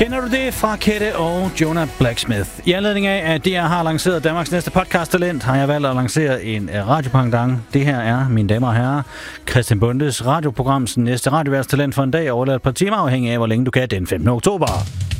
Kender du det fra Kette og Jonah Blacksmith? I anledning af, at DR har lanceret Danmarks næste podcast-talent, har jeg valgt at lancere en radiopangdang. Det her er, mine damer og herrer, Christian Bundes radioprograms næste radioværtstalent for en dag, overladt et par timer afhængig af, hvor længe du kan den 15. oktober.